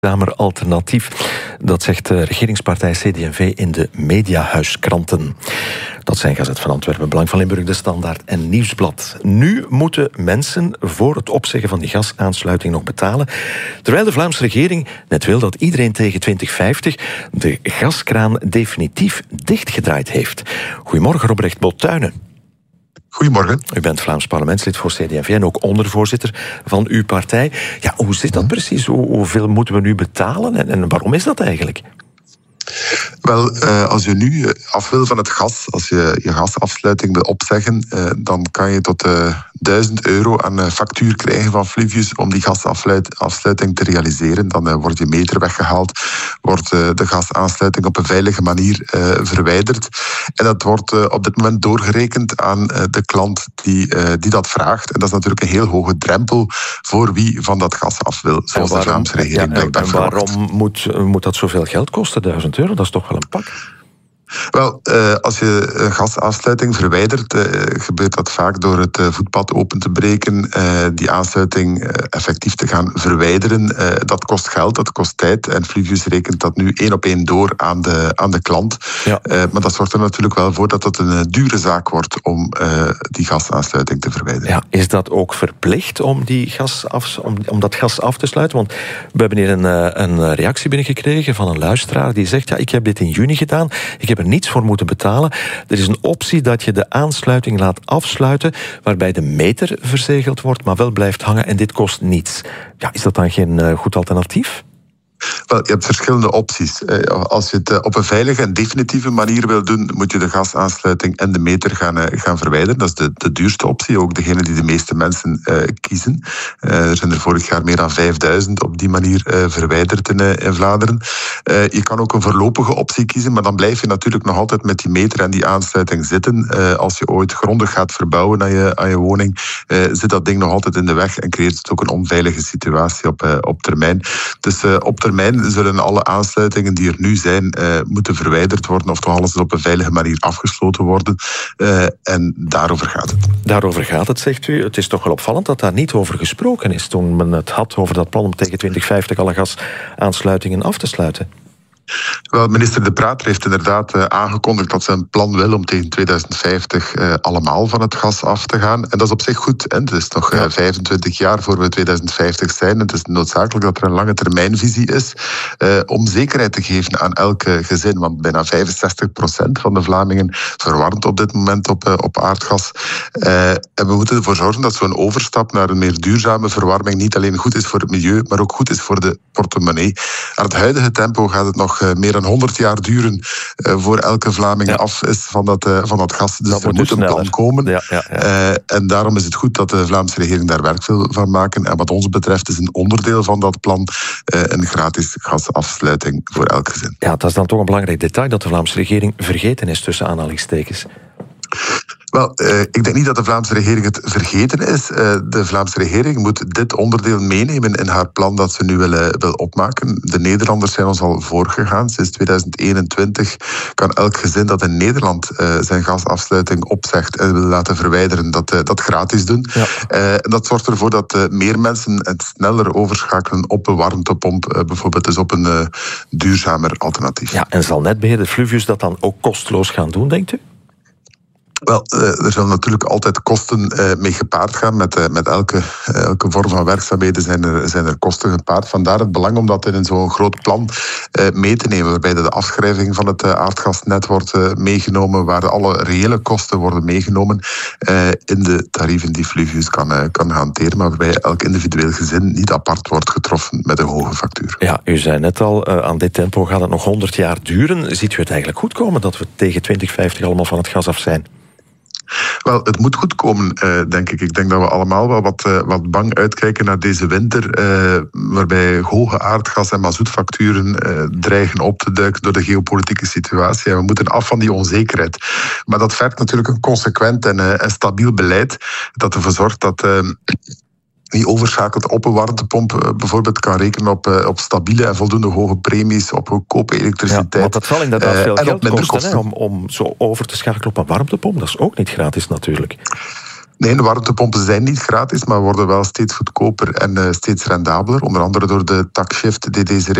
alternatief. Dat zegt de regeringspartij CD&V in de mediahuiskranten. Dat zijn Gazet van Antwerpen, Belang van Limburg, De Standaard en Nieuwsblad. Nu moeten mensen voor het opzeggen van die gasaansluiting nog betalen, terwijl de Vlaamse regering net wil dat iedereen tegen 2050 de gaskraan definitief dichtgedraaid heeft. Goedemorgen, Robrecht Boltuinen. Goedemorgen. U bent Vlaams parlementslid voor CD&V en ook ondervoorzitter van uw partij. Ja, hoe zit dat precies? Hoeveel moeten we nu betalen en waarom is dat eigenlijk? Wel, als je nu af wil van het gas, als je je gasafsluiting wil opzeggen, dan kan je tot €1000 aan factuur krijgen van Fluvius om die gasafsluiting te realiseren. Dan wordt je meter weggehaald, wordt de gasaansluiting op een veilige manier verwijderd. En dat wordt op dit moment doorgerekend aan de klant die dat vraagt. En dat is natuurlijk een heel hoge drempel voor wie van dat gas af wil, zoals de Vlaamse regering blijkbaar verwacht. Waarom moet dat zoveel geld kosten, €1000? Dat is toch wel een pak? Wel, als je een gasaansluiting verwijdert, gebeurt dat vaak door het voetpad open te breken, die aansluiting effectief te gaan verwijderen. Dat kost geld, dat kost tijd. En Fluvius rekent dat nu 1 op 1 door aan de klant. Ja. Maar dat zorgt er natuurlijk wel voor dat het een dure zaak wordt om die gasaansluiting te verwijderen. Ja, is dat ook verplicht om dat gas af te sluiten? Want we hebben hier een reactie binnengekregen van een luisteraar die zegt, ja, ik heb dit in juni gedaan, ik heb er niets voor moeten betalen. Er is een optie dat je de aansluiting laat afsluiten, waarbij de meter verzegeld wordt, maar wel blijft hangen en dit kost niets. Ja, is dat dan geen goed alternatief? Wel, je hebt verschillende opties. Als je het op een veilige en definitieve manier wil doen, moet je de gasaansluiting en de meter gaan verwijderen. Dat is de duurste optie, ook degene die de meeste mensen kiezen. Er zijn er vorig jaar meer dan 5000 op die manier verwijderd in Vlaanderen. Je kan ook een voorlopige optie kiezen, maar dan blijf je natuurlijk nog altijd met die meter en die aansluiting zitten. Als je ooit grondig gaat verbouwen aan je woning, zit dat ding nog altijd in de weg en creëert het ook een onveilige situatie op termijn. Dus op termijn zullen alle aansluitingen die er nu zijn moeten verwijderd worden, of toch alles op een veilige manier afgesloten worden. En daarover gaat het. Daarover gaat het, zegt u. Het is toch wel opvallend dat daar niet over gesproken is toen men het had over dat plan om tegen 2050 alle gasaansluitingen af te sluiten. Wel, minister De Prater heeft inderdaad aangekondigd dat ze een plan wil om tegen 2050 allemaal van het gas af te gaan. En dat is op zich goed. Hè? Het is nog 25 jaar voor we 2050 zijn. Het is noodzakelijk dat er een lange termijnvisie is om zekerheid te geven aan elk gezin. Want bijna 65% van de Vlamingen verwarmt op dit moment op aardgas. En we moeten ervoor zorgen dat zo'n overstap naar een meer duurzame verwarming niet alleen goed is voor het milieu, maar ook goed is voor de portemonnee. Aan het huidige tempo gaat het nog meer dan 100 jaar duren voor elke Vlaming af is van dat gas. Dus er moet een plan komen. En daarom is het goed dat de Vlaamse regering daar werk wil van maken. En wat ons betreft is een onderdeel van dat plan een gratis gasafsluiting voor elk gezin. Ja, dat is dan toch een belangrijk detail dat de Vlaamse regering vergeten is, tussen aanhalingstekens. Wel, ik denk niet dat de Vlaamse regering het vergeten is. De Vlaamse regering moet dit onderdeel meenemen in haar plan dat ze nu wil opmaken. De Nederlanders zijn ons al voorgegaan. Sinds 2021 kan elk gezin dat in Nederland zijn gasafsluiting opzegt en wil laten verwijderen, dat gratis doen. Ja. Dat zorgt ervoor dat meer mensen het sneller overschakelen op een warmtepomp, bijvoorbeeld, dus op een duurzamer alternatief. Ja, en zal netbeheerder Fluvius dat dan ook kosteloos gaan doen, denkt u? Wel, er zullen natuurlijk altijd kosten mee gepaard gaan. Met elke vorm van werkzaamheden zijn er kosten gepaard. Vandaar het belang om dat in zo'n groot plan mee te nemen, waarbij de afschrijving van het aardgasnet wordt meegenomen, waar alle reële kosten worden meegenomen in de tarieven die Fluvius kan hanteren, maar waarbij elk individueel gezin niet apart wordt getroffen met een hoge factuur. Ja, u zei net al, aan dit tempo gaat het nog 100 jaar duren. Ziet u het eigenlijk goed komen dat we tegen 2050 allemaal van het gas af zijn? Wel, het moet goed komen, denk ik. Ik denk dat we allemaal wel wat bang uitkijken naar deze winter, waarbij hoge aardgas- en mazoetfacturen dreigen op te duiken door de geopolitieke situatie. En we moeten af van die onzekerheid. Maar dat vergt natuurlijk een consequent en stabiel beleid dat ervoor zorgt dat die overschakelt op een warmtepomp bijvoorbeeld kan rekenen op stabiele en voldoende hoge premies, op goedkope elektriciteit. Ja, want dat zal inderdaad veel geld kosten om zo over te schakelen op een warmtepomp. Dat is ook niet gratis natuurlijk. Nee, de warmtepompen zijn niet gratis, maar worden wel steeds goedkoper en steeds rendabeler. Onder andere door de taxshift die deze